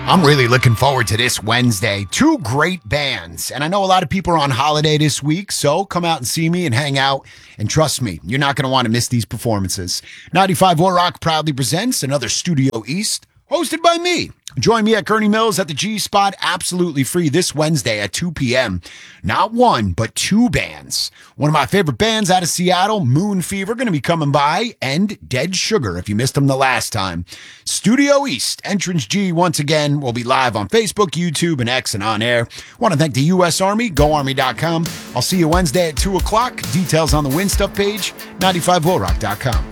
I'm really looking forward to this Wednesday. Two great bands. And I know a lot of people are on holiday this week, so come out and see me and hang out. And trust me, you're not going to want to miss these performances. 95 War Rock proudly presents another Studio East, hosted by me. Join me at Gurney Mills at the G Spot, absolutely free, this Wednesday at 2 p.m. Not one, but two bands. One of my favorite bands out of Seattle, Moon Fever, going to be coming by, and Dead Sugar, if you missed them the last time. Studio East, Entrance G, once again, will be live on Facebook, YouTube, and X, and on air. Want to thank the U.S. Army, GoArmy.com. I'll see you Wednesday at 2 o'clock. Details on the Win Stuff page, 95WillRock.com.